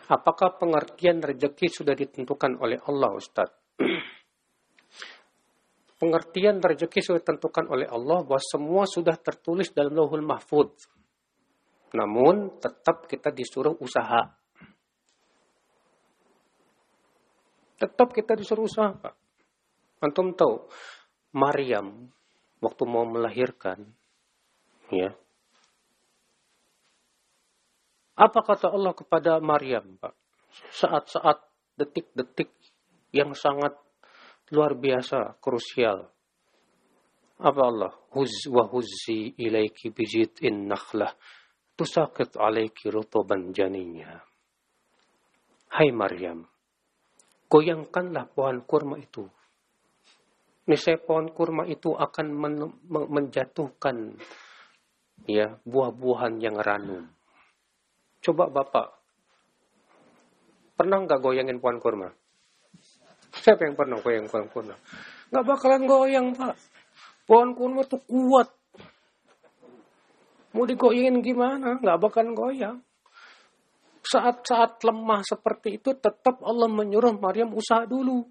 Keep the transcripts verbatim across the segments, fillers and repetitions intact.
Apakah pengertian rezeki sudah ditentukan oleh Allah, Ustaz? Pengertian rezeki sudah ditentukan oleh Allah bahwa semua sudah tertulis dalam Lauhul Mahfudz. Namun tetap kita disuruh usaha. Tetap kita disuruh usaha, Pak. Antum tahu, Maryam waktu mau melahirkan, ya. Apa kata Allah kepada Maryam, Pak? Saat-saat detik-detik yang sangat luar biasa, krusial. Apa Allah? Huz wa huzzi ilaiki bijit'in nakhlah tusaqit alaiki rutuban janiyya. Hai Maryam, goyangkanlah pohon kurma itu. Niscaya pohon kurma itu akan men- menjatuhkan ya buah-buahan yang ranum. Coba Bapak, pernah nggak goyangin pohon kurma? Siapa yang pernah goyang pohon kurma? Nggak bakalan goyang, Pak. Pohon kurma tuh kuat. Mau digoyangin gimana? Nggak bakalan goyang. Saat-saat lemah seperti itu, tetap Allah menyuruh Maryam usaha dulu.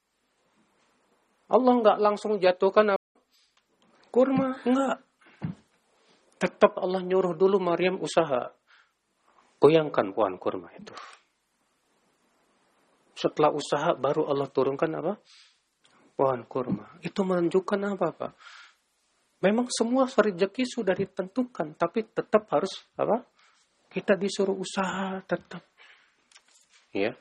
Allah nggak langsung jatuhkan apa? Kurma, nggak. Tetap Allah nyuruh dulu Maryam usaha. Goyangkan pohon kurma itu. Setelah usaha baru Allah turunkan apa? Pohon kurma. Itu menunjukkan apa, Pak? Memang semua rezeki sudah ditentukan, tapi tetap harus apa? Kita disuruh usaha tetap. Ya.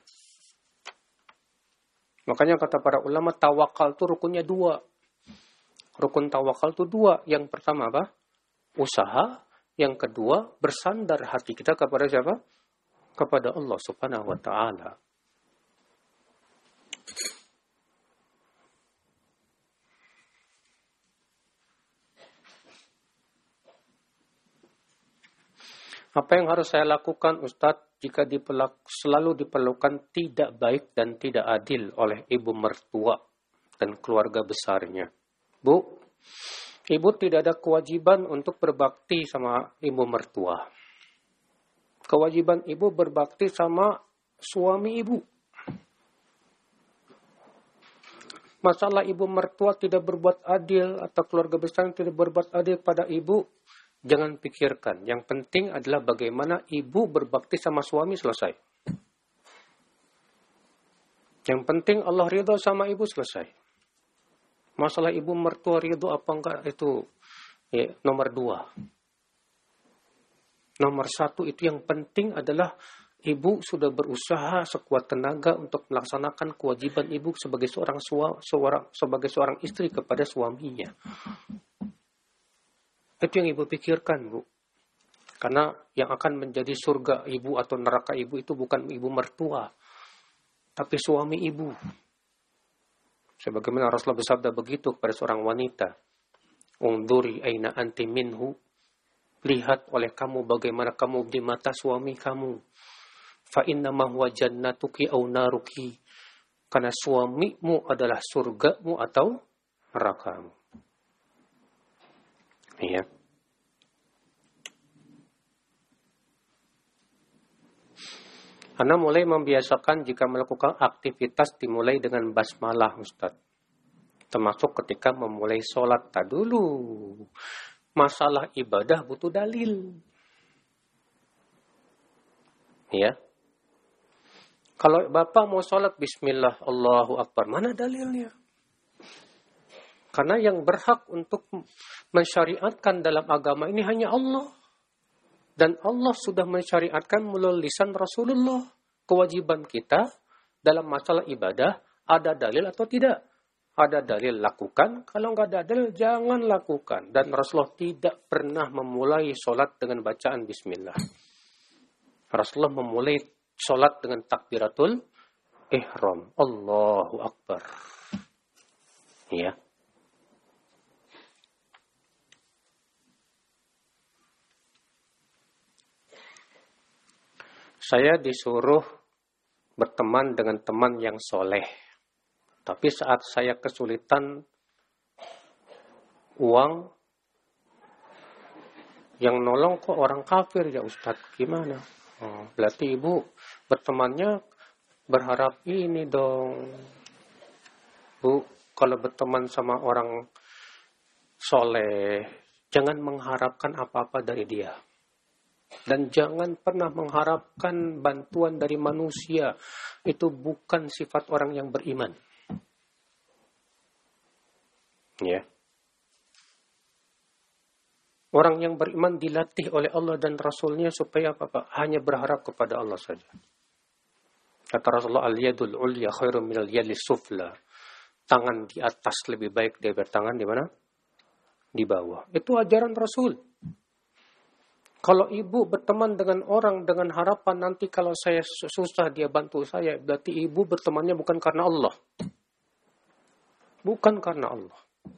Makanya kata para ulama, tawakal itu rukunnya dua. Rukun tawakal itu dua. Yang pertama apa? Usaha. Yang kedua, bersandar hati kita kepada siapa? Kepada Allah Subhanahu wa Ta'ala. Apa yang harus saya lakukan, Ustadz, jika dipelak, selalu diperlukan tidak baik dan tidak adil oleh ibu mertua dan keluarga besarnya? Bu, ibu tidak ada kewajiban untuk berbakti sama ibu mertua. Kewajiban ibu berbakti sama suami ibu. Masalah ibu mertua tidak berbuat adil atau keluarga besar tidak berbuat adil pada ibu, jangan pikirkan. Yang penting adalah bagaimana ibu berbakti sama suami, selesai. Yang penting Allah ridho sama ibu, selesai. Masalah ibu mertua ridho apa enggak itu ya, nomor dua. Nomor satu itu yang penting adalah ibu sudah berusaha sekuat tenaga untuk melaksanakan kewajiban ibu sebagai seorang sua, seorang sebagai seorang istri kepada suaminya. Itu yang ibu pikirkan, Bu. Karena yang akan menjadi surga ibu atau neraka ibu itu bukan ibu mertua, tapi suami ibu. Sebagaimana Rasulullah bersabda begitu kepada seorang wanita. Unduri aina anti minhu. Lihat oleh kamu bagaimana kamu di mata suami kamu. Fa innama huwa jannatuki au naruki. Karena suamimu adalah surgamu atau nerakamu. Iya. Anda mulai membiasakan jika melakukan aktivitas dimulai dengan basmalah, Ustaz. Termasuk ketika memulai sholat. Tak dulu. Masalah ibadah butuh dalil. Ya. Kalau Bapak mau sholat, bismillah, Allahu Akbar. Mana dalilnya? Karena yang berhak untuk mensyariatkan dalam agama ini hanya Allah. Dan Allah sudah mensyariatkan melalui lisan Rasulullah. Kewajiban kita dalam masalah ibadah, ada dalil atau tidak? Ada dalil, lakukan. Kalau nggak ada dalil, jangan lakukan. Dan Rasulullah tidak pernah memulai sholat dengan bacaan bismillah. Rasulullah memulai sholat dengan takbiratul ihram. Allahu Akbar. Ya. Saya disuruh berteman dengan teman yang soleh. Tapi saat saya kesulitan uang, yang nolong kok orang kafir ya Ustadz, gimana? Oh, berarti ibu bertemannya berharap ini dong. Bu, kalau berteman sama orang soleh, jangan mengharapkan apa-apa dari dia. Dan jangan pernah mengharapkan bantuan dari manusia. Itu bukan sifat orang yang beriman. Ya. Orang yang beriman dilatih oleh Allah dan Rasulnya supaya apa, Pak? Hanya berharap kepada Allah saja. Kata Rasulullah, al-yadul ulya khairum minal yadis sufla. Tangan di atas lebih baik daripada tangan di mana? Di bawah. Itu ajaran Rasul. Kalau ibu berteman dengan orang dengan harapan nanti kalau saya susah dia bantu saya, berarti ibu bertemannya bukan karena Allah. Bukan karena Allah.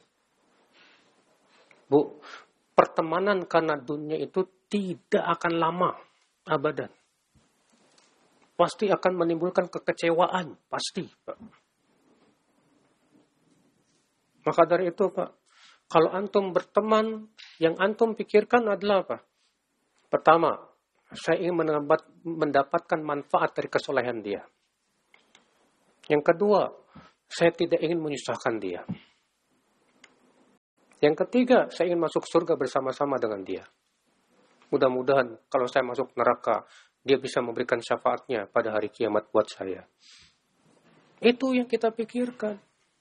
Bu, pertemanan karena dunia itu tidak akan lama, abadan. Pasti akan menimbulkan kekecewaan, pasti, Pak. Maka dari itu, Pak, kalau antum berteman, yang antum pikirkan adalah apa? Pertama, saya ingin mendapatkan manfaat dari kesolehan dia. Yang kedua, saya tidak ingin menyusahkan dia. Yang ketiga, saya ingin masuk surga bersama-sama dengan dia. Mudah-mudahan kalau saya masuk neraka, dia bisa memberikan syafaatnya pada hari kiamat buat saya. Itu yang kita pikirkan.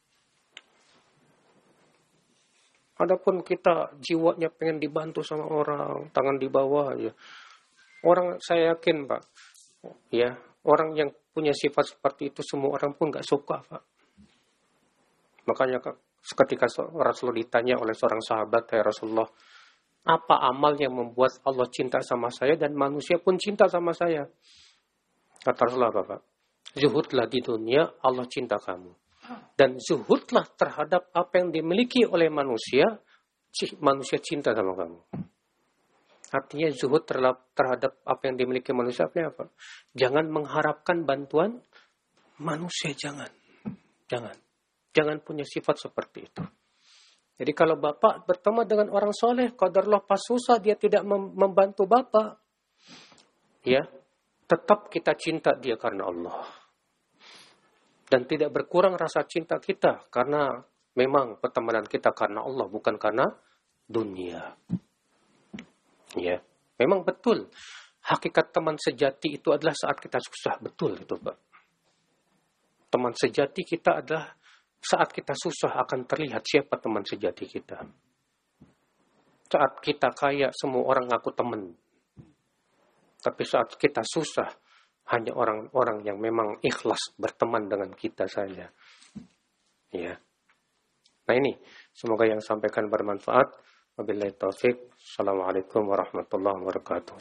Adapun kita jiwanya pengen dibantu sama orang, tangan di bawah aja. Orang, saya yakin, Pak, ya, orang yang punya sifat seperti itu semua orang pun gak suka, Pak. Makanya ketika Rasulullah ditanya oleh seorang sahabat, ya Rasulullah, apa amal yang membuat Allah cinta sama saya dan manusia pun cinta sama saya? Kata Rasulullah, Bapak, zuhudlah di dunia, Allah cinta kamu. Dan zuhudlah terhadap apa yang dimiliki oleh manusia, manusia cinta sama kamu. Artinya zuhud terhadap apa yang dimiliki manusia, apa? Jangan mengharapkan bantuan manusia, jangan. Jangan. Jangan punya sifat seperti itu. Jadi kalau bapak bertemu dengan orang soleh, qadarullah pas susah dia tidak membantu bapak, ya, tetap kita cinta dia karena Allah. Dan tidak berkurang rasa cinta kita karena memang pertemanan kita karena Allah, bukan karena dunia. Ya, memang betul. Hakikat teman sejati itu adalah saat kita susah, betul itu, Pak. Teman sejati kita adalah saat kita susah akan terlihat siapa teman sejati kita. Saat kita kaya, semua orang ngaku teman. Tapi saat kita susah, hanya orang-orang yang memang ikhlas berteman dengan kita saja. Ya. Nah ini, semoga yang sampaikan bermanfaat. Wabillahi taufik. Assalamualaikum warahmatullahi wabarakatuh.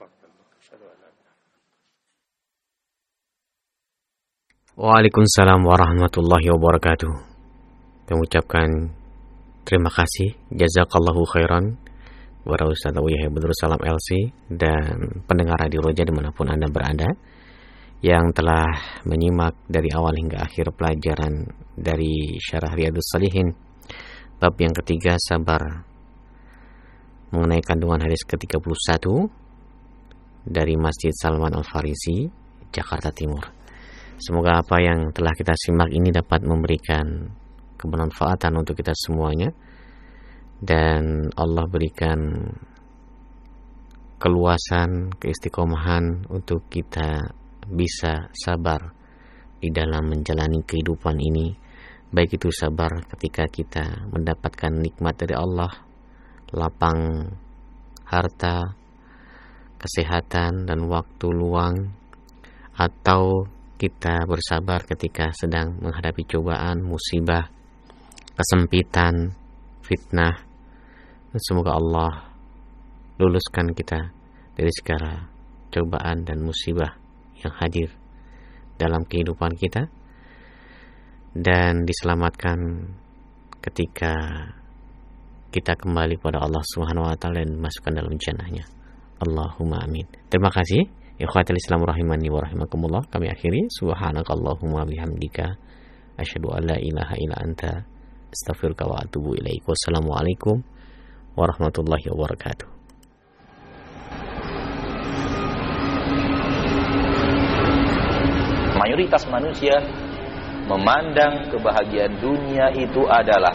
Waalaikumsalam warahmatullahi wabarakatuh. Kami ucapkan terima kasih, jazakallahu khairan kepada Ustaz Wiyah Badrus Salam L C dan pendengar Radio Roja dimanapun Anda berada yang telah menyimak dari awal hingga akhir pelajaran dari Syarah Riyadhus Shalihin bab yang ketiga, sabar, mengenai kandungan hadis ke tiga puluh satu dari Masjid Salman Al-Farisi, Jakarta Timur. Semoga apa yang telah kita simak ini dapat memberikan kebermanfaatan untuk kita semuanya, dan Allah berikan keluasan, keistiqomahan untuk kita bisa sabar di dalam menjalani kehidupan ini, baik itu sabar ketika kita mendapatkan nikmat dari Allah, lapang harta, kesehatan dan waktu luang, atau kita bersabar ketika sedang menghadapi cobaan, musibah, kesempitan, fitnah. Semoga Allah luluskan kita dari segala cobaan dan musibah yang hadir dalam kehidupan kita, dan diselamatkan ketika kita kembali pada Allah Subhanahu wa taala dan masukkan dalam jannahnya. Allahumma amin. Terima kasih. Ikhwatul Islam rahimani wa rahimakumullah. Kami akhiri, subhanakallahumma bihamdika asyhadu an la ilaha illa anta astaghfiruka wa atubu ilaik. Wassalamualaikum warahmatullahi wabarakatuh. mayoritas manusia memandang kebahagiaan dunia itu adalah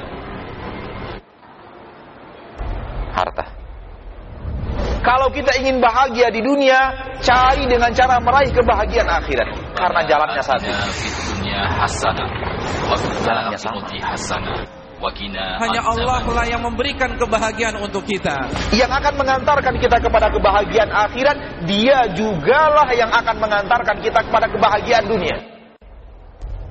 harta. Kalau kita ingin bahagia di dunia, cari dengan cara meraih kebahagiaan akhirat. Karena jalannya satu. Jalannya sama. Hanya Allah lah yang memberikan kebahagiaan untuk kita. Yang akan mengantarkan kita kepada kebahagiaan akhirat, Dia jugalah yang akan mengantarkan kita kepada kebahagiaan dunia.